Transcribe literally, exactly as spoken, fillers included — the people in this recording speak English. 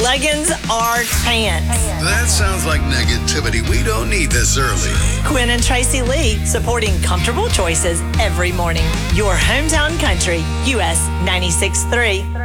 leggings are pants. That sounds like negativity we don't need this early. Quinn and Tracy Lee, supporting comfortable choices every morning. Your hometown country, U S ninety-six point three.